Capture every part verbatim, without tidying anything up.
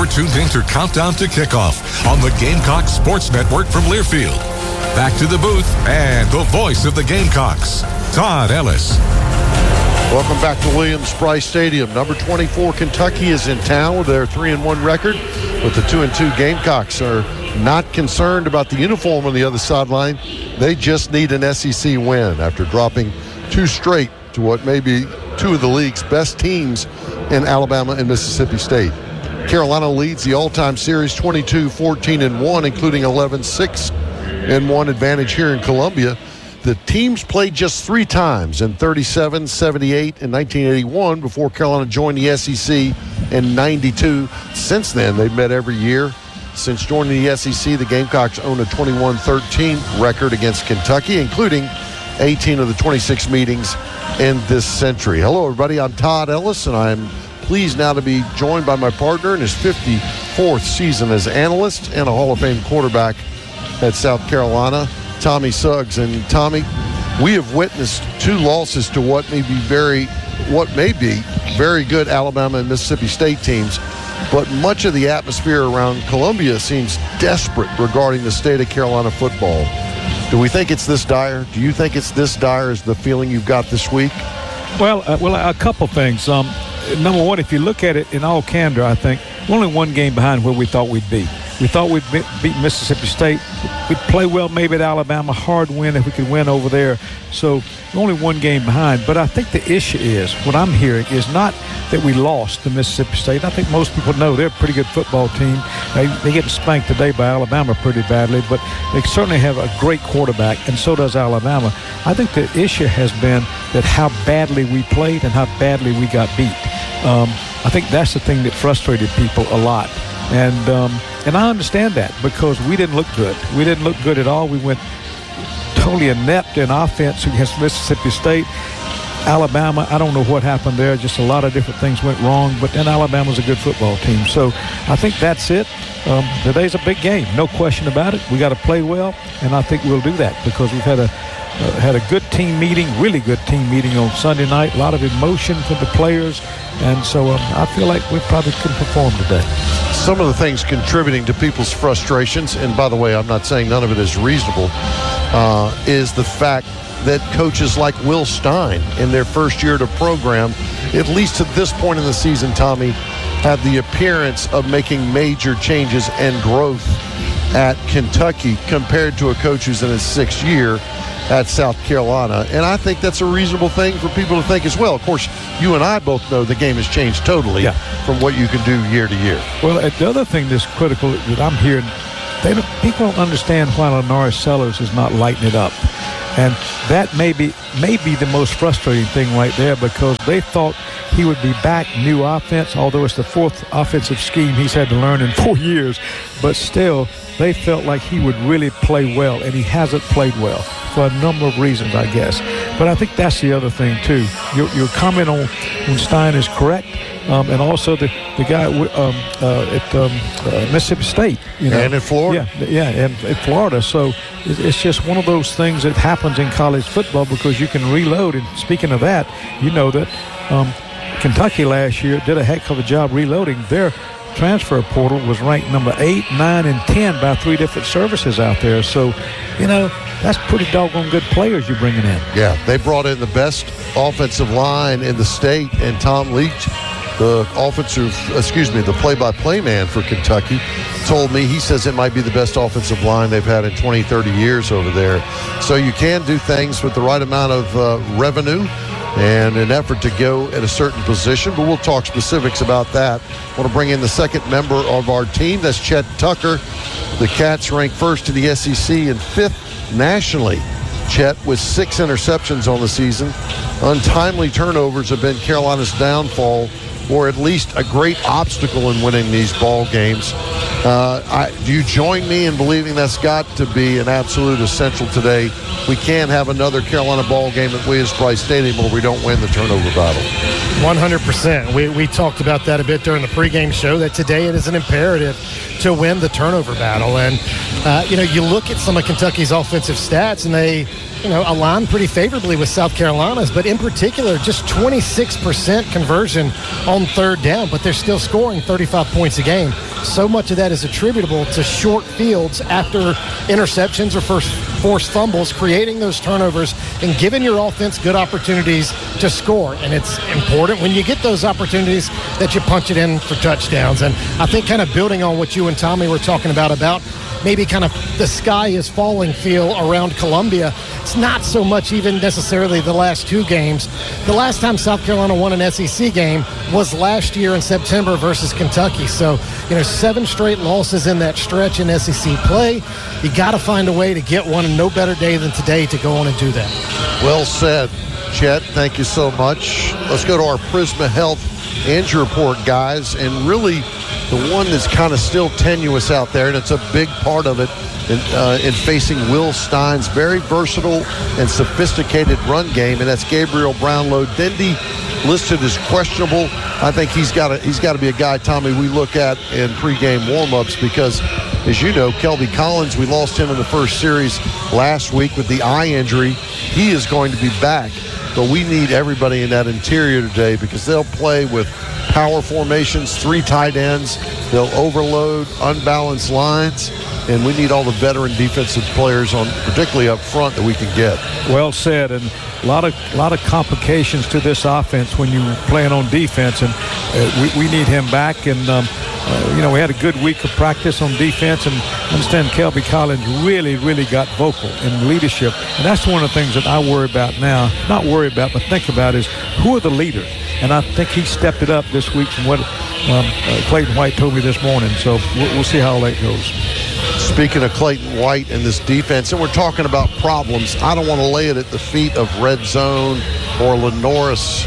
You're tuned in to Countdown to Kickoff on the Gamecock Sports Network from Learfield. Back to the booth and the voice of the Gamecocks, Todd Ellis. Welcome back to Williams-Brice Stadium. Number twenty-four, Kentucky, is in town with their three and one record, but the two and two Gamecocks are not concerned about the uniform on the other sideline. They just need an S E C win after dropping two straight to what may be two of the league's best teams in Alabama and Mississippi State. Carolina leads the all-time series twenty-two fourteen and one, including eleven six and one advantage here in Columbia. The teams played just three times in thirty-seven, seventy-eight, and nineteen eighty-one before Carolina joined the S E C in ninety-two. Since then, they've met every year. Since joining the S E C, the Gamecocks own a twenty-one thirteen record against Kentucky, including eighteen of the twenty-six meetings in this century. Hello, everybody. I'm Todd Ellis, and I'm pleased now to be joined by my partner in his fifty-fourth season as analyst and a Hall of Fame quarterback at South Carolina, Tommy Suggs. And Tommy, we have witnessed two losses to what may be very, what may be very good Alabama and Mississippi State teams, but much of the atmosphere around Columbia seems desperate regarding the state of Carolina football. Do we think it's this dire? Do you think it's this dire as the feeling you've got this week? Well, uh, well, a couple things. Um, number one, if you look at it in all candor, I think we're only one game behind where we thought we'd be. We thought we'd beat Mississippi State. We'd play well maybe at Alabama, hard win if we could win over there. So we're only one game behind. But I think the issue is, what I'm hearing is not that we lost to Mississippi State. I think most people know they're a pretty good football team. They, they get spanked today by Alabama pretty badly, but they certainly have a great quarterback, and so does Alabama. I think the issue has been that how badly we played and how badly we got beat. Um, I think that's the thing that frustrated people a lot. And um, and I understand that because we didn't look good. We didn't look good at all. We went totally inept in offense against Mississippi State. Alabama, I don't know what happened there. Just a lot of different things went wrong. But then Alabama's a good football team. So I think that's it. Um, today's a big game, no question about it. We got to play well, and I think we'll do that because we've had a uh, had a good team meeting, really good team meeting on Sunday night. A lot of emotion from the players, and so um, I feel like we probably can perform today. Some of the things contributing to people's frustrations, and by the way, I'm not saying none of it is reasonable, uh, is the fact that coaches like Will Stein in their first year to program, at least to this point in the season, Tommy, have the appearance of making major changes and growth at Kentucky compared to a coach who's in his sixth year at South Carolina. And I think that's a reasonable thing for people to think as well. Of course, you and I both know the game has changed totally yeah. from what you can do year to year. Well, the other thing that's critical that I'm hearing, they don't, people don't understand why Lenore Sellers is not lighting it up. And that may be, may be the most frustrating thing right there because they thought he would be back, new offense, although it's the fourth offensive scheme he's had to learn in four years. But still, they felt like he would really play well, and he hasn't played well for a number of reasons, I guess. But I think that's the other thing, too. Your, your comment on, on Stein is correct. Um, and also the, the guy um, uh, at um, uh, Mississippi State. You know, and in Florida. Yeah, yeah, and in Florida. So it's just one of those things that happens in college football because you can reload. And speaking of that, you know that um, Kentucky last year did a heck of a job reloading. Their transfer portal was ranked number eight, nine, and ten by three different services out there. So, you know, that's pretty doggone good players you're bringing in. Yeah, they brought in the best offensive line in the state, and Tom Leach, the offensive, excuse me, the play-by-play man for Kentucky, told me he says it might be the best offensive line they've had in twenty, thirty years over there. So you can do things with the right amount of uh, revenue and an effort to go at a certain position, but we'll talk specifics about that. I want to bring in the second member of our team. That's Chet Tucker. The Cats ranked first in the S E C and fifth nationally. Chet with six interceptions on the season. Untimely turnovers have been Carolina's downfall, or at least a great obstacle in winning these ball games. Uh, I, do you join me in believing that's got to be an absolute essential today? We can't have another Carolina ball game at Williams-Brice Stadium where we don't win the turnover battle. one hundred percent. We, we talked about that a bit during the pregame show, that today it is an imperative to win the turnover battle. And, uh, you know, you look at some of Kentucky's offensive stats, and they you know, aligned pretty favorably with South Carolina's, but in particular, just twenty-six percent conversion on third down, but they're still scoring thirty-five points a game. So much of that is attributable to short fields after interceptions or first forced fumbles, creating those turnovers and giving your offense good opportunities to score. And it's important when you get those opportunities that you punch it in for touchdowns. And I think kind of building on what you and Tommy were talking about, about maybe kind of the sky is falling feel around Columbia. It's not so much even necessarily the last two games. The last time South Carolina won an S E C game was last year in September versus Kentucky. So, you know, seven straight losses in that stretch in S E C play. You got to find a way to get one, and no better day than today to go on and do that. Well said, Chet. Thank you so much. Let's go to our Prisma Health injury report, guys, and really the one that's kind of still tenuous out there, and it's a big part of it in, uh, in facing Will Stein's very versatile and sophisticated run game, and that's Gabriel Brownlow. Dindy listed as questionable. I think he's got to he's got to be a guy, Tommy, we look at in pregame warm-ups because, as you know, Kelby Collins, we lost him in the first series last week with the eye injury. He is going to be back, but we need everybody in that interior today because they'll play with power formations, three tight ends. They'll overload unbalanced lines, and we need all the veteran defensive players on, particularly up front, that we can get. Well said, and a lot of a lot of complications to this offense when you're playing on defense, and uh, we, we need him back. And um, uh, you know, we had a good week of practice on defense, and I understand Kelby Collins really, really got vocal in leadership, and that's one of the things that I worry about now. Not worry about, but think about is who are the leaders. And I think he stepped it up this week from what um, uh, Clayton White told me this morning. So we'll, we'll see how that goes. Speaking of Clayton White and this defense, and we're talking about problems, I don't want to lay it at the feet of Red Zone or Lenoris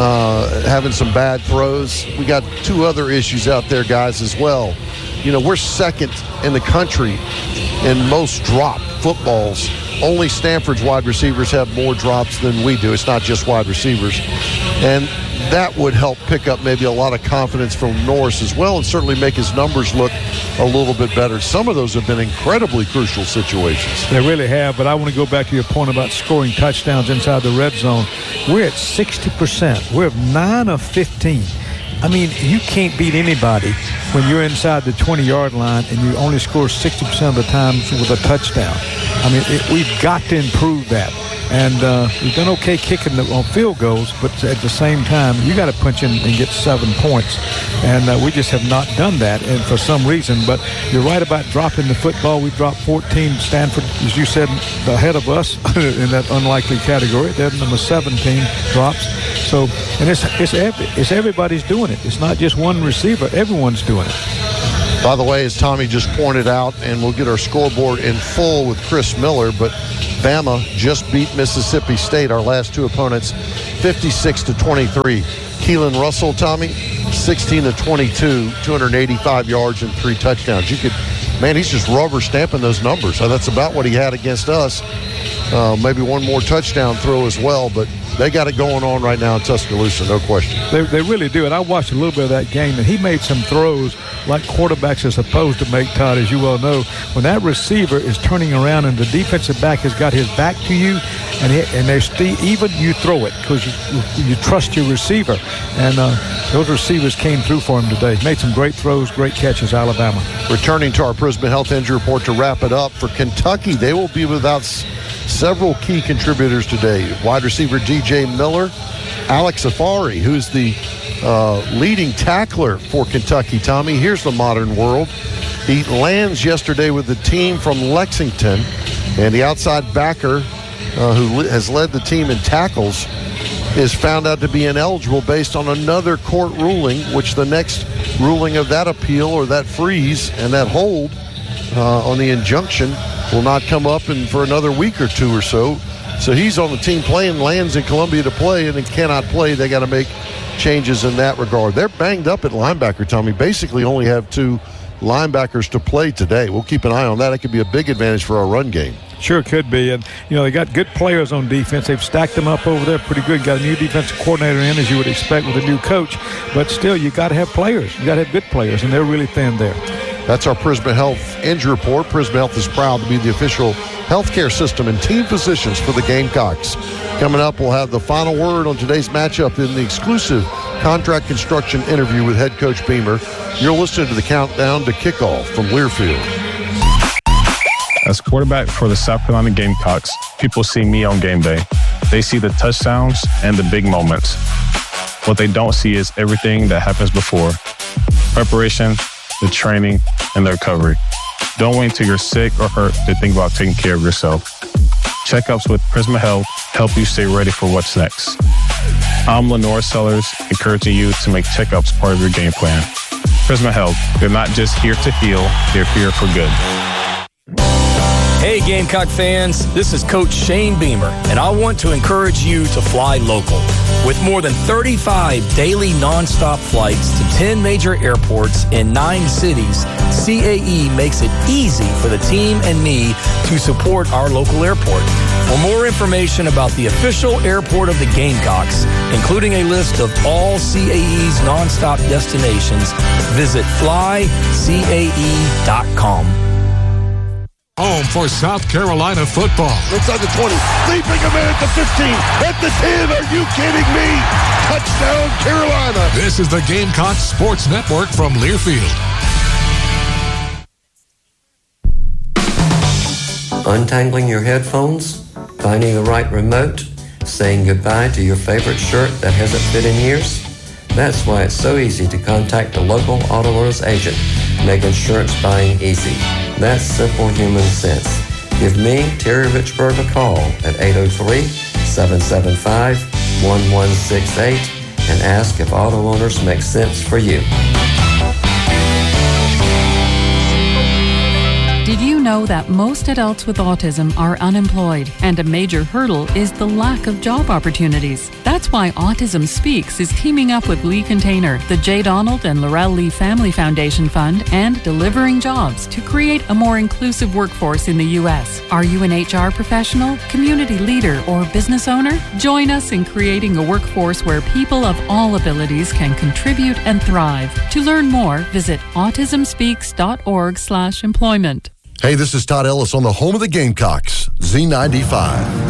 uh, having some bad throws. We got two other issues out there, guys, as well. You know, we're second in the country in most dropped footballs. Only Stanford's wide receivers have more drops than we do. It's not just wide receivers. And that would help pick up maybe a lot of confidence from Norris as well, and certainly make his numbers look a little bit better. Some of those have been incredibly crucial situations. They really have, but I want to go back to your point about scoring touchdowns inside the red zone. We're at sixty percent. We're at nine of fifteen. I mean, you can't beat anybody when you're inside the twenty-yard line and you only score sixty percent of the time with a touchdown. I mean, it, we've got to improve that. And uh, we've done okay kicking the, on field goals, but at the same time, you got to punch in and get seven points. And uh, we just have not done that, and for some reason. But you're right about dropping the football. We dropped fourteen. Stanford, as you said, ahead of us in that unlikely category. They're number seventeen drops. So, and it's it's every, it's everybody's doing it. It's not just one receiver. Everyone's doing it. By the way, as Tommy just pointed out, and we'll get our scoreboard in full with Chris Miller, but Bama just beat Mississippi State, our last two opponents, fifty-six to twenty-three. Keelan Russell, Tommy, sixteen to twenty-two, two hundred eighty-five yards and three touchdowns. You could, man, he's just rubber stamping those numbers. That's about what he had against us. Uh, maybe one more touchdown throw as well, but they got it going on right now in Tuscaloosa, no question. They, they really do, and I watched a little bit of that game, and he made some throws like quarterbacks are supposed to make, Todd, as you well know. When that receiver is turning around and the defensive back has got his back to you, and he, and they're st- even you throw it because you, you trust your receiver. And uh, those receivers came through for him today. Made some great throws, great catches, Alabama. Returning to our Prisma Health Injury Report to wrap it up, for Kentucky, they will be without s- several key contributors today. Wide receiver D J Miller, Alex Afari, who's the uh, leading tackler for Kentucky. Tommy, here's the modern world. He lands yesterday with the team from Lexington, and the outside backer uh, who li- has led the team in tackles is found out to be ineligible based on another court ruling, which the next ruling of that appeal or that freeze and that hold uh, on the injunction will not come up in for another week or two or so. So he's on the team playing, lands in Columbia to play, and then cannot play. They got to make changes in that regard. They're banged up at linebacker, Tommy. Basically only have two linebackers to play today. We'll keep an eye on that. It could be a big advantage for our run game. Sure could be. And, you know, they got good players on defense. They've stacked them up over there pretty good. Got a new defensive coordinator in, as you would expect with a new coach. But still, you got to have players. You got to have good players, and they're really thin there. That's our Prisma Health Injury Report. Prisma Health is proud to be the official healthcare system and team physicians for the Gamecocks. Coming up, we'll have the final word on today's matchup in the exclusive contract construction interview with head coach Beamer. You're listening to the countdown to kickoff from Learfield. As quarterback for the South Carolina Gamecocks, people see me on game day. They see the touchdowns and the big moments. What they don't see is everything that happens before. Preparation, the training, and the recovery. Don't wait until you're sick or hurt to think about taking care of yourself. Checkups with Prisma Health help you stay ready for what's next. I'm Lenore Sellers, encouraging you to make checkups part of your game plan. Prisma Health, they're not just here to heal, they're here for good. Hey Gamecock fans, this is Coach Shane Beamer, and I want to encourage you to fly local. With more than thirty-five daily nonstop flights to ten major airports in nine cities, C A E makes it easy for the team and me to support our local airport. For more information about the official airport of the Gamecocks, including a list of all C A E's nonstop destinations, visit fly C A E dot com. Home for South Carolina football. Inside the twenty, leaping a man at the fifteen, at the ten. Are you kidding me? Touchdown, Carolina. This is the Gamecock Sports Network from Learfield. Untangling your headphones, finding the right remote, saying goodbye to your favorite shirt that hasn't fit in years. That's why it's so easy to contact the local Auto Owners agent, make insurance buying easy. That's simple human sense. Give me, Terry Richburg, a call at eight oh three, seven seven five, one one six eight and ask if Auto Owners makes sense for you. Did you know that most adults with autism are unemployed, and a major hurdle is the lack of job opportunities? That's why Autism Speaks is teaming up with Lee Container, the J. Donald and Laurel Lee Family Foundation Fund, and Delivering Jobs to create a more inclusive workforce in the U S. Are you an H R professional, community leader, or business owner? Join us in creating a workforce where people of all abilities can contribute and thrive. To learn more, visit autism speaks dot org slash employment. Hey, this is Todd Ellis on the home of the Gamecocks, Z ninety-five.